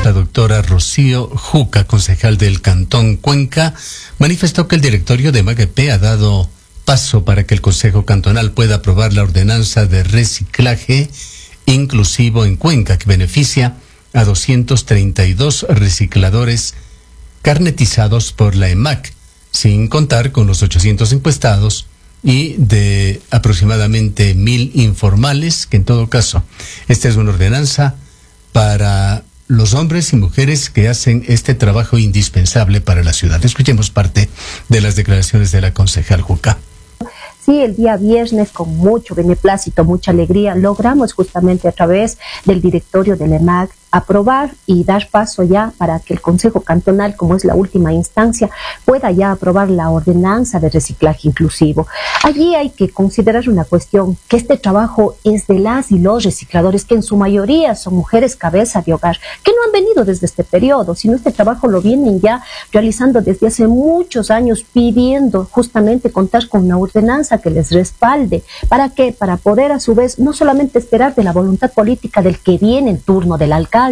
la doctora Rocío Juca, concejal del Cantón Cuenca, manifestó que el directorio de MAGEP ha dado paso para que el Consejo Cantonal pueda aprobar la ordenanza de reciclaje inclusivo en Cuenca, que beneficia a 232 recicladores carnetizados por la EMAC, sin contar con los 800 encuestados y de aproximadamente 1,000 informales, que en todo caso, esta es una ordenanza para los hombres y mujeres que hacen este trabajo indispensable para la ciudad. Escuchemos parte de las declaraciones de la concejal Juca. Sí, el día viernes, con mucho beneplácito, mucha alegría, logramos justamente a través del directorio del EMAC aprobar y dar paso ya para que el Consejo Cantonal, como es la última instancia, pueda ya aprobar la ordenanza de reciclaje inclusivo. Allí hay que considerar una cuestión, que este trabajo es de las y los recicladores, que en su mayoría son mujeres cabeza de hogar, que no han venido desde este periodo, sino este trabajo lo vienen ya realizando desde hace muchos años, pidiendo justamente contar con una ordenanza que les respalde. ¿Para qué? Para poder a su vez no solamente esperar de la voluntad política del que viene en turno, del alcalde,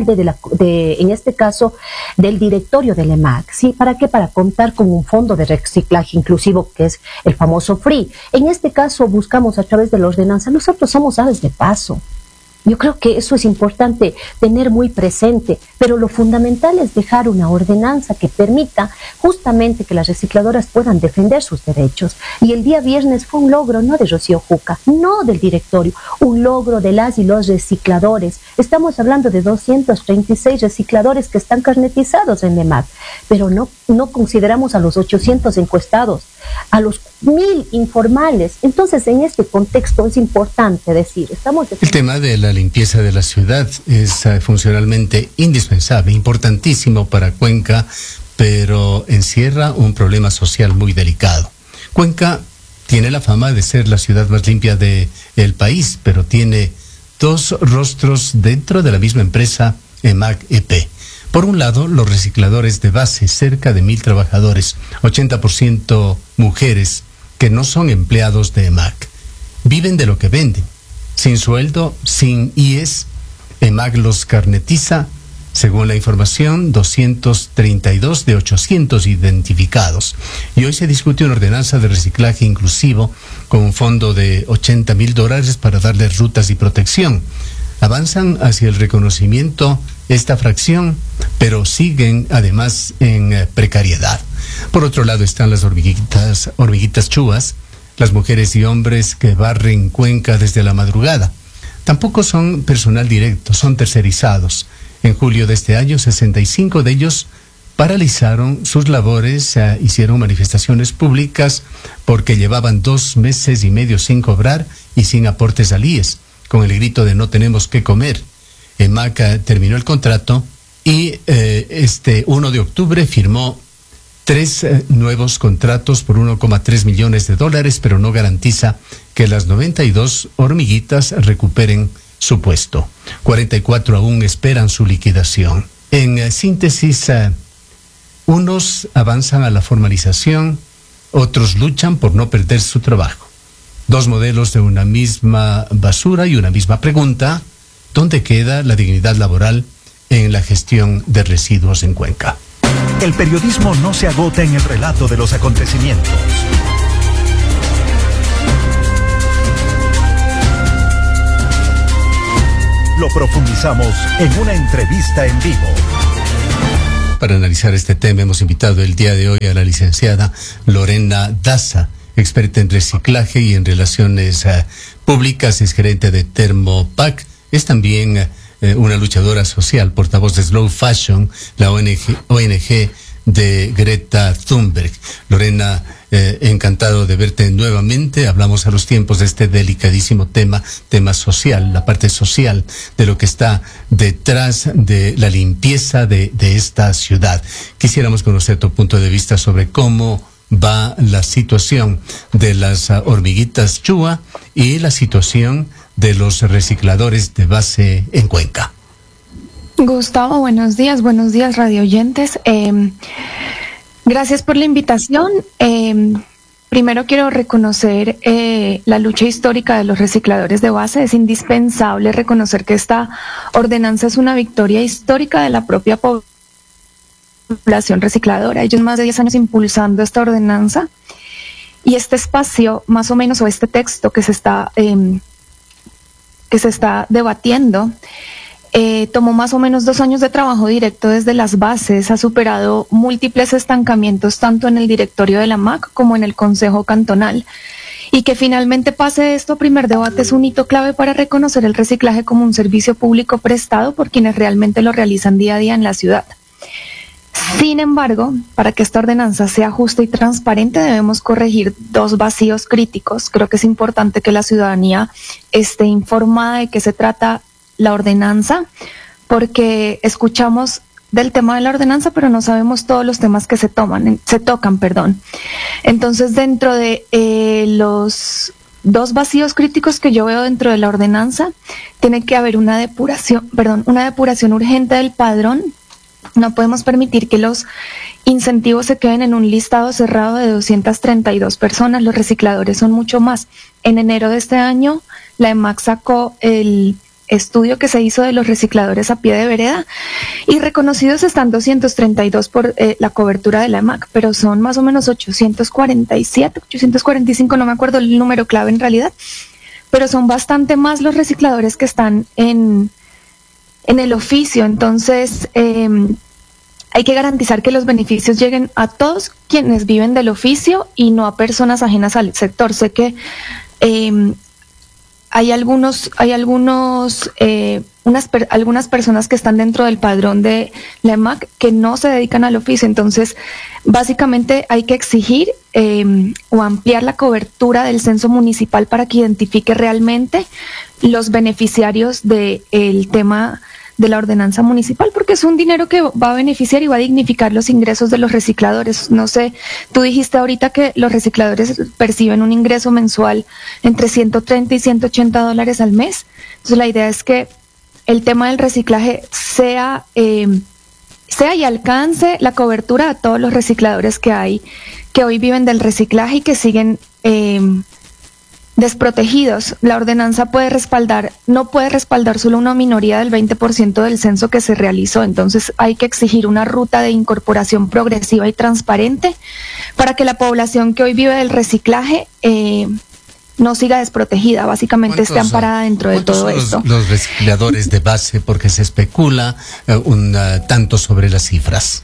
en este caso del directorio del EMAC, ¿sí? ¿Para qué? Para contar con un fondo de reciclaje inclusivo, que es el famoso FREE. En este caso buscamos a través de la ordenanza, nosotros somos aves de paso. Yo creo que eso es importante tener muy presente, pero lo fundamental es dejar una ordenanza que permita justamente que las recicladoras puedan defender sus derechos. Y el día viernes fue un logro no de Rocío Juca, no del directorio, un logro de las y los recicladores. Estamos hablando de 236 recicladores que están carnetizados en EMAC, pero no consideramos a los 800 encuestados, a los 1,000 informales. Entonces, en este contexto es importante decir, el tema de la limpieza de la ciudad es funcionalmente indispensable, importantísimo para Cuenca, pero encierra un problema social muy delicado. Cuenca tiene la fama de ser la ciudad más limpia del país, pero tiene dos rostros dentro de la misma empresa EMAG-EP. Por un lado, los recicladores de base, cerca de 1,000 trabajadores, 80% mujeres, que no son empleados de EMAG. Viven de lo que venden, sin sueldo, sin IES. EMAG los carnetiza, según la información, 232 de 800 identificados. Y hoy se discute una ordenanza de reciclaje inclusivo con un fondo de $80,000 para darles rutas y protección. Avanzan hacia el reconocimiento esta fracción, pero siguen además en precariedad. Por otro lado están las hormiguitas chúas, las mujeres y hombres que barren Cuenca desde la madrugada. Tampoco son personal directo, son tercerizados. En julio de este año, 65 de ellos paralizaron sus labores, hicieron manifestaciones públicas porque llevaban 2 meses y medio sin cobrar y sin aportes al IES, con el grito de no tenemos qué comer. EMAC terminó el contrato y este 1 de octubre firmó 3 nuevos contratos por $1,3 millones, pero no garantiza que las 92 hormiguitas recuperen su puesto. 44 aún esperan su liquidación. En síntesis, unos avanzan a la formalización, otros luchan por no perder su trabajo. 2 modelos de una misma basura y una misma pregunta: ¿dónde queda la dignidad laboral en la gestión de residuos en Cuenca? El periodismo no se agota en el relato de los acontecimientos. Lo profundizamos en una entrevista en vivo. Para analizar este tema hemos invitado el día de hoy a la licenciada Lorena Daza, experta en reciclaje y en relaciones públicas, es gerente de Thermopac, es también una luchadora social, portavoz de Slow Fashion, la ONG de Greta Thunberg. Lorena, encantado de verte nuevamente. Hablamos a los tiempos de este delicadísimo tema social, la parte social de lo que está detrás de la limpieza de esta ciudad. Quisiéramos conocer tu punto de vista sobre cómo va la situación de las hormiguitas chúa y la situación de los recicladores de base en Cuenca. Gustavo, buenos días radio oyentes. Gracias por la invitación. Primero quiero reconocer la lucha histórica de los recicladores de base. Es indispensable reconocer que esta ordenanza es una victoria histórica de la propia población recicladora. Ellos más de 10 años impulsando esta ordenanza, y este espacio más o menos, o este texto que se está debatiendo, tomó más o menos 2 años de trabajo directo desde las bases, ha superado múltiples estancamientos tanto en el directorio de la MAC como en el Consejo Cantonal. Y que finalmente pase esto a primer debate es un hito clave para reconocer el reciclaje como un servicio público prestado por quienes realmente lo realizan día a día en la ciudad. Sin embargo, para que esta ordenanza sea justa y transparente, debemos corregir 2 vacíos críticos. Creo que es importante que la ciudadanía esté informada de qué se trata la ordenanza, porque escuchamos del tema de la ordenanza, pero no sabemos todos los temas que se tocan. Entonces, dentro de los 2 vacíos críticos que yo veo dentro de la ordenanza, tiene que haber una depuración urgente del padrón. No podemos permitir que los incentivos se queden en un listado cerrado de 232 personas. Los recicladores son mucho más. En enero de este año, la EMAC sacó el estudio que se hizo de los recicladores a pie de vereda, y reconocidos están 232 por la cobertura de la EMAC, pero son más o menos 847, 845, no me acuerdo el número clave en realidad, pero son bastante más los recicladores que están en el oficio. Entonces, hay que garantizar que los beneficios lleguen a todos quienes viven del oficio y no a personas ajenas al sector. Sé que hay algunas personas que están dentro del padrón de la EMAC que no se dedican al oficio. Entonces, básicamente hay que exigir o ampliar la cobertura del censo municipal para que identifique realmente los beneficiarios del tema de la ordenanza municipal, porque es un dinero que va a beneficiar y va a dignificar los ingresos de los recicladores. No sé, tú dijiste ahorita que los recicladores perciben un ingreso mensual entre 130 y 180 dólares al mes. Entonces la idea es que el tema del reciclaje sea y alcance la cobertura a todos los recicladores que hay, que hoy viven del reciclaje y que siguen desprotegidos. La ordenanza no puede respaldar solo una minoría del 20% del censo que se realizó. Entonces hay que exigir una ruta de incorporación progresiva y transparente para que la población que hoy vive del reciclaje no siga desprotegida, básicamente esté amparada dentro de todo esto. Los recicladores de base, porque se especula tanto sobre las cifras?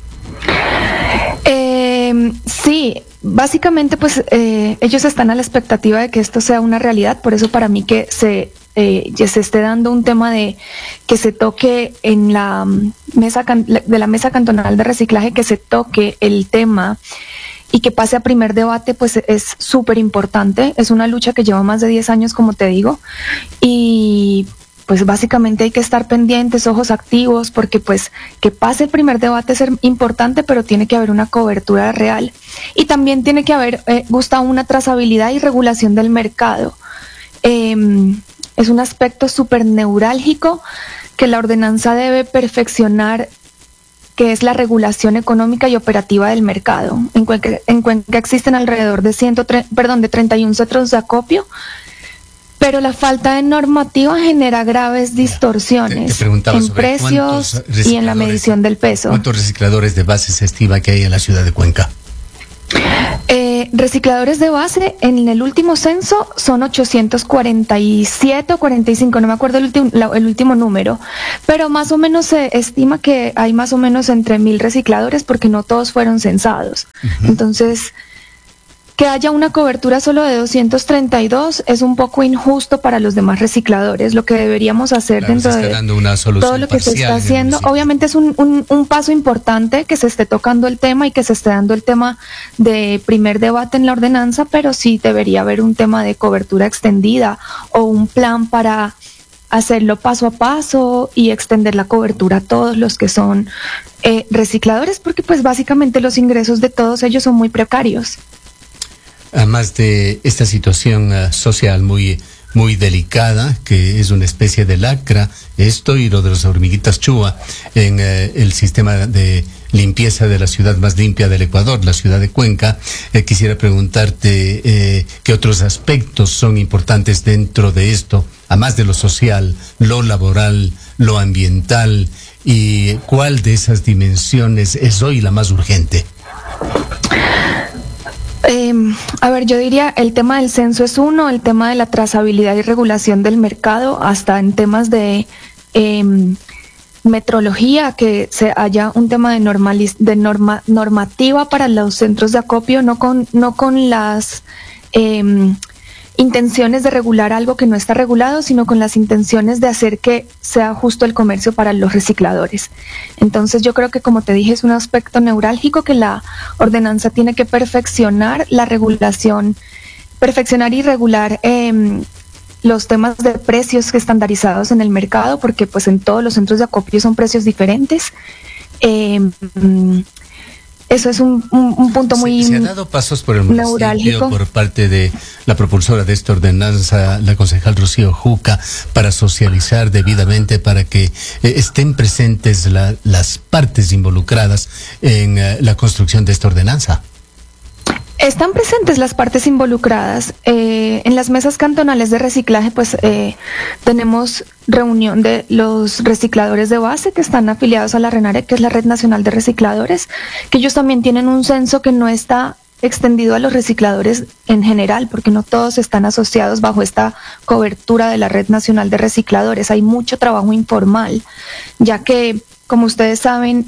Sí, básicamente pues ellos están a la expectativa de que esto sea una realidad. Por eso para mí que se esté dando un tema de que se toque en la mesa cantonal de reciclaje, que se toque el tema y que pase a primer debate, pues es súper importante. Es una lucha que lleva más de 10 años, como te digo, y pues básicamente hay que estar pendientes, ojos activos, porque pues que pase el primer debate es importante, pero tiene que haber una cobertura real. Y también tiene que haber, Gustavo, una trazabilidad y regulación del mercado. Es un aspecto súper neurálgico que la ordenanza debe perfeccionar, que es la regulación económica y operativa del mercado. En Cuenca existen alrededor de 31 centros de acopio, pero la falta de normativa genera graves distorsiones en precios y en la medición del peso. ¿Cuántos recicladores de base se estima que hay en la ciudad de Cuenca? Recicladores de base en el último censo son 847 o 45, no me acuerdo el último número, pero más o menos se estima que hay más o menos entre 1,000 recicladores, porque no todos fueron censados. Entonces, que haya una cobertura solo de 232 es un poco injusto para los demás recicladores. Lo que deberíamos hacer dentro de todo lo que se está haciendo, obviamente es un paso importante que se esté tocando el tema y que se esté dando el tema de primer debate en la ordenanza, pero sí debería haber un tema de cobertura extendida o un plan para hacerlo paso a paso y extender la cobertura a todos los que son recicladores, porque pues básicamente los ingresos de todos ellos son muy precarios. Además de esta situación social muy muy delicada, que es una especie de lacra, esto y lo de las hormiguitas chua en el sistema de limpieza de la ciudad más limpia del Ecuador, la ciudad de Cuenca. Quisiera preguntarte qué otros aspectos son importantes dentro de esto, además de lo social, lo laboral, lo ambiental, y cuál de esas dimensiones es hoy la más urgente. A ver, yo diría el tema del censo es uno, el tema de la trazabilidad y regulación del mercado, hasta en temas de metrología, que se haya un tema de normativa para los centros de acopio, no con las intenciones de regular algo que no está regulado, sino con las intenciones de hacer que sea justo el comercio para los recicladores. Entonces yo creo que, como te dije, es un aspecto neurálgico que la ordenanza tiene que perfeccionar la regulación, perfeccionar y regular los temas de precios estandarizados en el mercado, porque pues en todos los centros de acopio son precios diferentes. Eso es un punto muy se ha dado pasos por el municipio, neurálgico, por parte de la propulsora de esta ordenanza, la concejal Rocío Juca, para socializar debidamente, para que estén presentes las partes involucradas en la construcción de esta ordenanza. Están presentes las partes involucradas. En las mesas cantonales de reciclaje, pues tenemos reunión de los recicladores de base que están afiliados a la RENARE, que es la Red Nacional de Recicladores, que ellos también tienen un censo que no está extendido a los recicladores en general, porque no todos están asociados bajo esta cobertura de la Red Nacional de Recicladores. Hay mucho trabajo informal, ya que, como ustedes saben,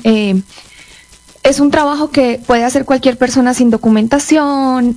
es un trabajo que puede hacer cualquier persona sin documentación,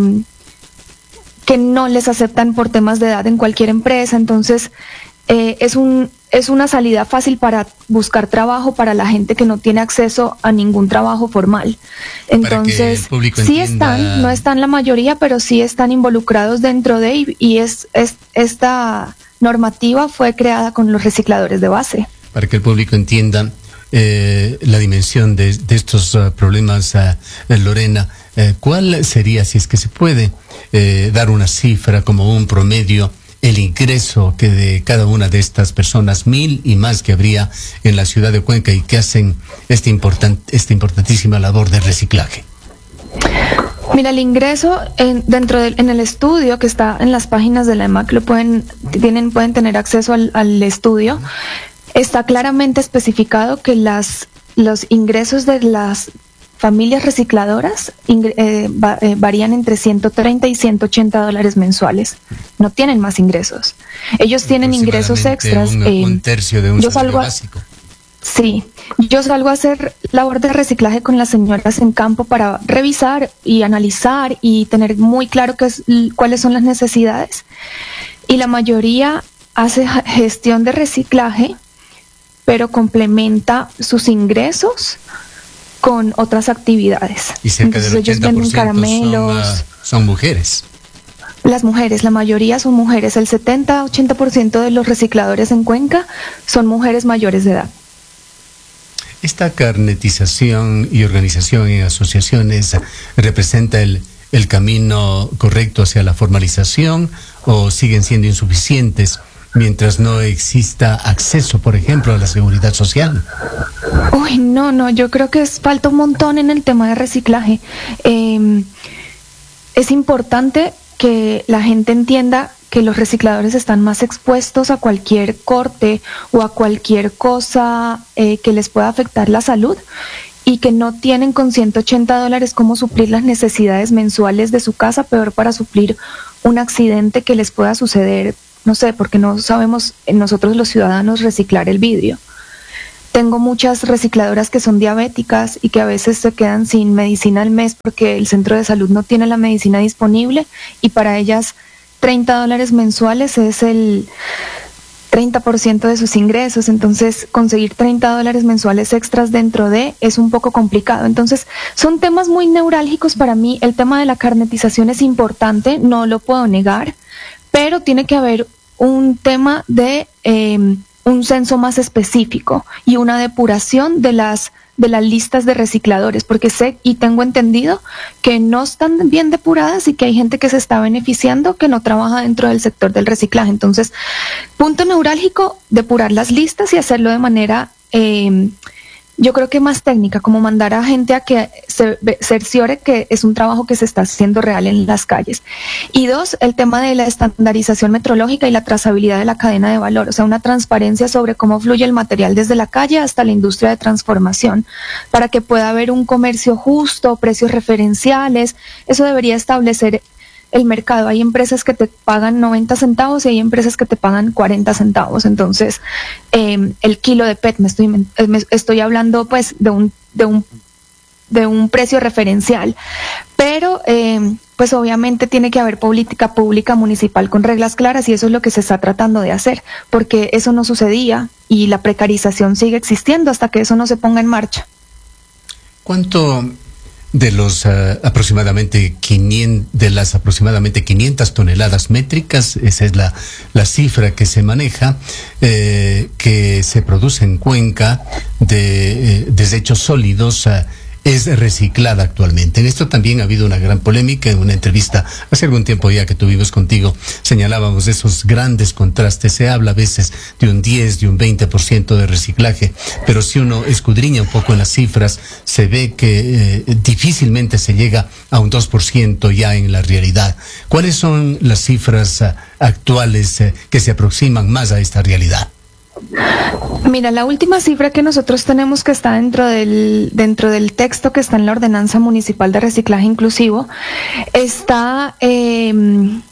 que no les aceptan por temas de edad en cualquier empresa. Entonces, es una salida fácil para buscar trabajo para la gente que no tiene acceso a ningún trabajo formal. Entonces, sí están, no están la mayoría, pero sí están involucrados dentro de, y esta normativa fue creada con los recicladores de base. Para que el público entienda la dimensión de estos problemas, Lorena, ¿cuál sería, si es que se puede dar una cifra como un promedio, el ingreso que de cada una de estas personas, 1,000 y más que habría en la ciudad de Cuenca y que hacen esta importantísima labor de reciclaje? Mira, el ingreso en el estudio que está en las páginas de la EMAC, pueden tener acceso al estudio. Está claramente especificado que los ingresos de las familias recicladoras varían entre $130 y $180 mensuales. No tienen más ingresos. Ellos tienen ingresos extras. Un tercio de un salario básico. Sí, yo salgo a hacer labor de reciclaje con las señoras en campo para revisar y analizar y tener muy claro cuáles son las necesidades. Y la mayoría hace gestión de reciclaje, pero complementa sus ingresos con otras actividades. Y cerca del 80% ellos venden caramelos. Son mujeres. Las mujeres, la mayoría son mujeres. El 70-80% de los recicladores en Cuenca son mujeres mayores de edad. ¿Esta carnetización y organización en asociaciones representa el camino correcto hacia la formalización o siguen siendo insuficientes mientras no exista acceso, por ejemplo, a la seguridad social? Uy, no, yo creo que falta un montón en el tema de reciclaje. Es importante que la gente entienda que los recicladores están más expuestos a cualquier corte o a cualquier cosa que les pueda afectar la salud, y que no tienen con $180 cómo suplir las necesidades mensuales de su casa, peor para suplir un accidente que les pueda suceder, no sé, porque no sabemos nosotros los ciudadanos reciclar el vidrio. Tengo muchas recicladoras que son diabéticas y que a veces se quedan sin medicina al mes porque el centro de salud no tiene la medicina disponible, y para ellas $30 mensuales es el 30% de sus ingresos. Entonces, conseguir $30 mensuales extras dentro de es un poco complicado. Entonces, son temas muy neurálgicos para mí. El tema de la carnetización es importante, no lo puedo negar, pero tiene que haber un tema de un censo más específico y una depuración de las de las listas de recicladores, porque sé y tengo entendido que no están bien depuradas y que hay gente que se está beneficiando que no trabaja dentro del sector del reciclaje. Entonces, punto neurálgico, depurar las listas y hacerlo de manera yo creo que más técnica, como mandar a gente a que se cerciore que es un trabajo que se está haciendo real en las calles. Y dos, el tema de la estandarización metrológica y la trazabilidad de la cadena de valor, o sea, una transparencia sobre cómo fluye el material desde la calle hasta la industria de transformación, para que pueda haber un comercio justo, precios referenciales. Eso debería establecer el mercado. Hay empresas que te pagan 90 centavos y hay empresas que te pagan 40 centavos. Entonces, el kilo de PET, estoy hablando pues de un precio referencial, pero pues obviamente tiene que haber política pública municipal con reglas claras, y eso es lo que se está tratando de hacer, porque eso no sucedía y la precarización sigue existiendo hasta que eso no se ponga en marcha. ¿Cuánto de los aproximadamente 500 toneladas métricas, esa es la cifra que se maneja, que se produce en Cuenca de desechos sólidos, es reciclada actualmente? En esto también ha habido una gran polémica. En una entrevista hace algún tiempo ya que tuvimos contigo, señalábamos esos grandes contrastes. Se habla a veces de un 10, de un 20% de reciclaje, pero si uno escudriña un poco en las cifras, se ve que difícilmente se llega a un 2% ya en la realidad. ¿Cuáles son las cifras actuales que se aproximan más a esta realidad? Mira, la última cifra que nosotros tenemos, que está dentro del texto que está en la Ordenanza Municipal de Reciclaje Inclusivo, está en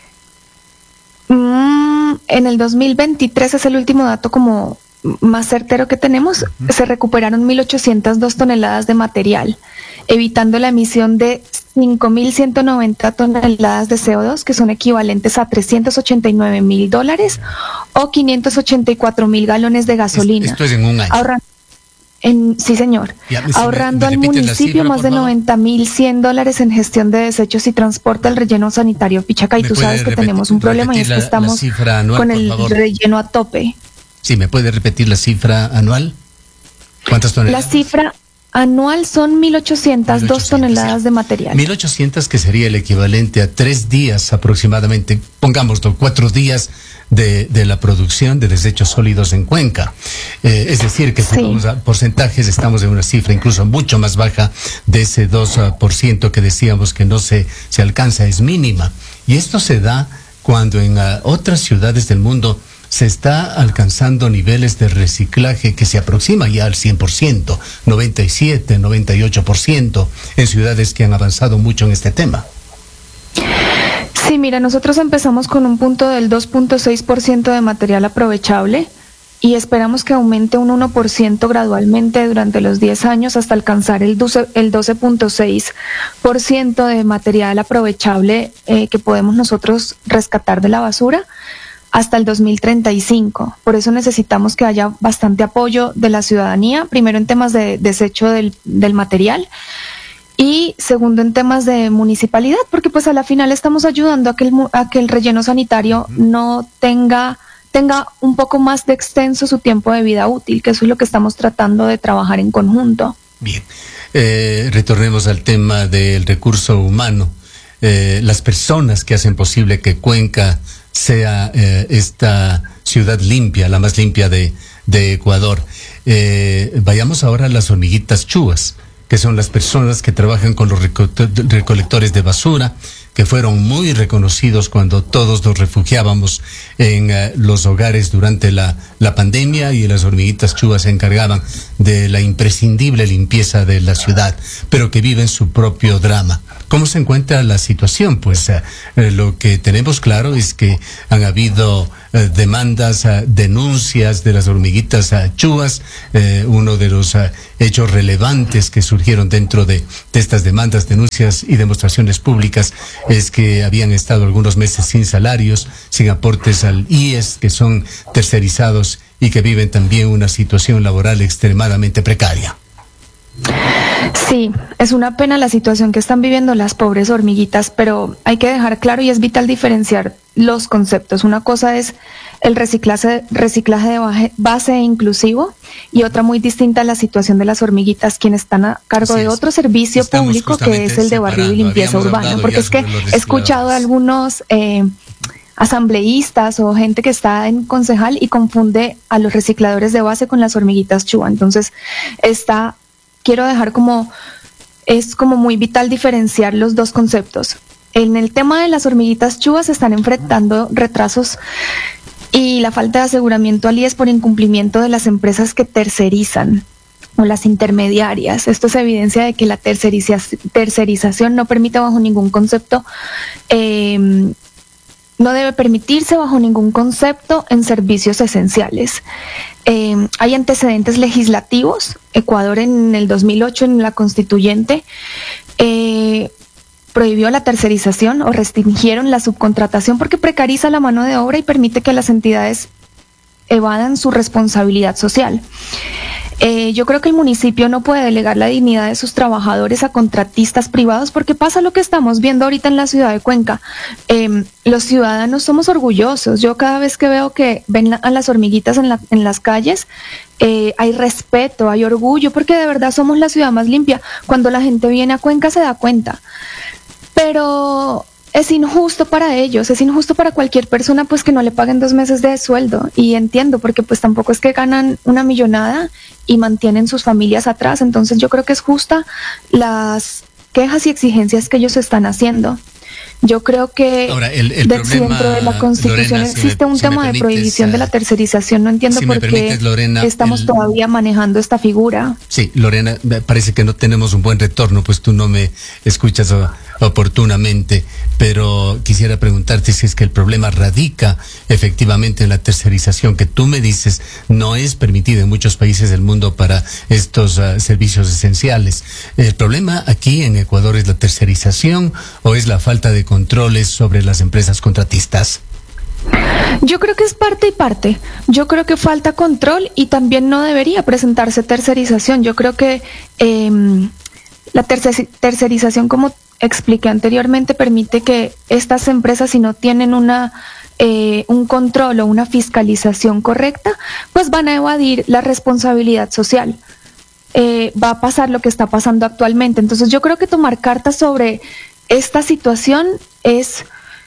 el 2023, es el último dato como más certero que tenemos. Se recuperaron 1.802 toneladas de material, evitando la emisión de 5.190 toneladas de CO2, que son equivalentes a $389,000 o 584,000 galones de gasolina. Esto es en un año. Sí, señor. Ahorrando al municipio más de $90,100 en gestión de desechos y transporte al relleno sanitario Pichacay. Tú sabes que tenemos un problema y es que estamos con el relleno a tope. Sí, ¿me puede repetir la cifra anual? ¿Cuántas toneladas? La cifra anual son 1.802 toneladas de material. 1.800, que sería el equivalente a 3 días aproximadamente, pongámoslo, 4 días de la producción de desechos sólidos en Cuenca. Es decir, que si vamos a porcentajes, estamos en una cifra incluso mucho más baja de ese 2% que decíamos que no se alcanza, es mínima. Y esto se da cuando en otras ciudades del mundo se está alcanzando niveles de reciclaje que se aproxima ya al 100%, 97, 98%, en ciudades que han avanzado mucho en este tema. Sí, mira, nosotros empezamos con un punto del 2.6% de material aprovechable y esperamos que aumente un 1% gradualmente durante los 10 años hasta alcanzar el 12.6% de material aprovechable que podemos nosotros rescatar de la basura hasta el 2035. Por eso necesitamos que haya bastante apoyo de la ciudadanía, primero en temas de desecho del material y segundo en temas de municipalidad, porque pues a la final estamos ayudando a que el relleno sanitario no tenga un poco más de extenso su tiempo de vida útil, que eso es lo que estamos tratando de trabajar en conjunto. Bien, retornemos al tema del recurso humano. Las personas que hacen posible que Cuenca sea esta ciudad limpia, la más limpia de Ecuador. Vayamos ahora a las hormiguitas chúas, que son las personas que trabajan con los recolectores de basura, que fueron muy reconocidos cuando todos nos refugiábamos en los hogares durante la pandemia, y las hormiguitas chúas se encargaban de la imprescindible limpieza de la ciudad, pero que viven su propio drama. ¿Cómo se encuentra la situación? Pues lo que tenemos claro es que han habido demandas, denuncias de las hormiguitas chúas. Uno de los hechos relevantes que surgieron dentro de estas demandas, denuncias y demostraciones públicas es que habían estado algunos meses sin salarios, sin aportes al IES, que son tercerizados y que viven también una situación laboral extremadamente precaria. Sí, es una pena la situación que están viviendo las pobres hormiguitas, pero hay que dejar claro y es vital diferenciar los conceptos. Una cosa es el reciclaje de base e inclusivo, y otra muy distinta a la situación de las hormiguitas, quienes están a cargo de otro servicio público que es el de barrido y limpieza urbana. Porque es que he escuchado a algunos asambleístas o gente que está en concejal y confunde a los recicladores de base con las hormiguitas chua. Entonces, quiero dejar es como muy vital diferenciar los dos conceptos. En el tema de las hormiguitas chua se están enfrentando retrasos y la falta de aseguramiento al IES por incumplimiento de las empresas que tercerizan o las intermediarias. Esto es evidencia de que la tercerización no permite bajo ningún concepto, no debe permitirse bajo ningún concepto en servicios esenciales. Hay antecedentes legislativos. Ecuador en el 2008, en la constituyente, prohibió la tercerización o restringieron la subcontratación porque precariza la mano de obra y permite que las entidades evadan su responsabilidad social. Yo creo que el municipio no puede delegar la dignidad de sus trabajadores a contratistas privados, porque pasa lo que estamos viendo ahorita en la ciudad de Cuenca. Los ciudadanos somos orgullosos. Yo cada vez que veo que ven a las hormiguitas en las calles, hay respeto, hay orgullo, porque de verdad somos la ciudad más limpia. Cuando la gente viene a Cuenca se da cuenta. Pero es injusto para ellos, es injusto para cualquier persona pues que no le paguen 2 meses de sueldo, y entiendo porque pues tampoco es que ganan una millonada y mantienen sus familias atrás. Entonces yo creo que es justa las quejas y exigencias que ellos están haciendo. Yo creo que ahora, el problema, dentro de la Constitución, Lorena, existe un tema de prohibición de la tercerización. No entiendo por qué Lorena, estamos todavía manejando esta figura. Sí, Lorena, parece que no tenemos un buen retorno, pues tú no me escuchas oportunamente, pero quisiera preguntarte si es que el problema radica efectivamente en la tercerización, que tú me dices no es permitida en muchos países del mundo para estos servicios esenciales. ¿El problema aquí en Ecuador es la tercerización o es la falta de controles sobre las empresas contratistas? Yo creo que es parte y parte. Yo creo que falta control y también no debería presentarse tercerización. Yo creo que la tercerización, como expliqué anteriormente, permite que estas empresas, si no tienen un control o una fiscalización correcta, pues van a evadir la responsabilidad social. Va a pasar lo que está pasando actualmente. Entonces yo creo que tomar cartas sobre esta situación es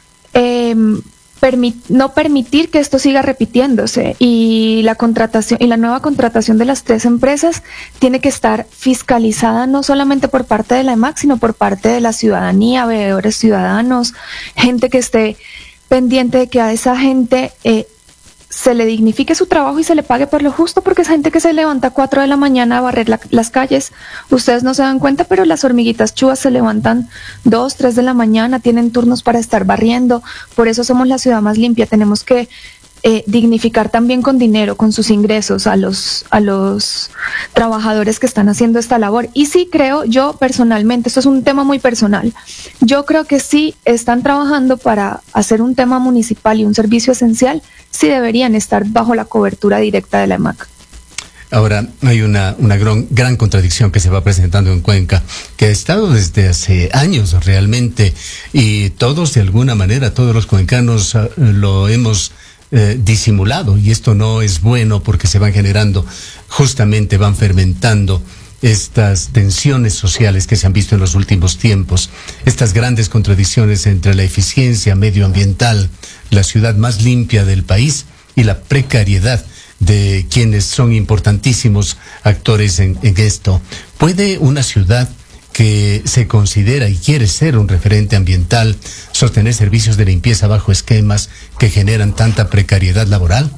no permitir que esto siga repitiéndose, y la contratación y la nueva contratación de las 3 empresas tiene que estar fiscalizada no solamente por parte de la EMAC, sino por parte de la ciudadanía, veedores ciudadanos, gente que esté pendiente de que a esa gente se le dignifique su trabajo y se le pague por lo justo, porque es gente que se levanta a 4 de la mañana a barrer las calles. Ustedes no se dan cuenta, pero las hormiguitas chuvas se levantan 2, 3 de la mañana, tienen turnos para estar barriendo. Por eso somos la ciudad más limpia. Tenemos que dignificar también con dinero, con sus ingresos a los trabajadores que están haciendo esta labor. Y sí creo, yo personalmente, esto es un tema muy personal, yo creo que sí están trabajando para hacer un tema municipal y un servicio esencial, sí deberían estar bajo la cobertura directa de la EMAC. Ahora, hay una gran contradicción que se va presentando en Cuenca, que ha estado desde hace años realmente, y todos de alguna manera, todos los cuencanos lo hemos disimulado, y esto no es bueno porque se van generando, justamente van fermentando estas tensiones sociales que se han visto en los últimos tiempos, estas grandes contradicciones entre la eficiencia medioambiental, la ciudad más limpia del país, y la precariedad de quienes son importantísimos actores en esto. ¿Puede una ciudad que se considera y quiere ser un referente ambiental sostener servicios de limpieza bajo esquemas que generan tanta precariedad laboral?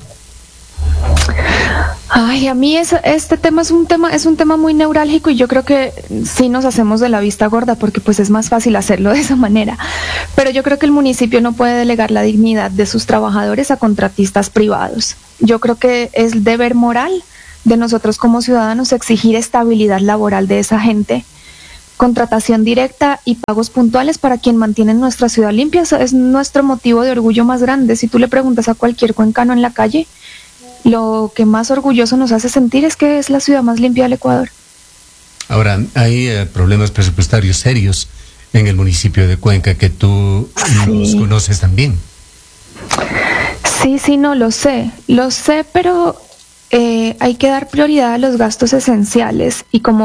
Ay, a mí este tema es un tema muy neurálgico, y yo creo que sí nos hacemos de la vista gorda porque pues es más fácil hacerlo de esa manera. Pero yo creo que el municipio no puede delegar la dignidad de sus trabajadores a contratistas privados. Yo creo que es deber moral de nosotros como ciudadanos exigir estabilidad laboral de esa gente, contratación directa y pagos puntuales para quien mantiene nuestra ciudad limpia. Eso es nuestro motivo de orgullo más grande. Si tú le preguntas a cualquier cuencano en la calle, lo que más orgulloso nos hace sentir es que es la ciudad más limpia del Ecuador. Ahora, hay problemas presupuestarios serios en el municipio de Cuenca que tú los conoces también. Sí, no, lo sé, pero hay que dar prioridad a los gastos esenciales y como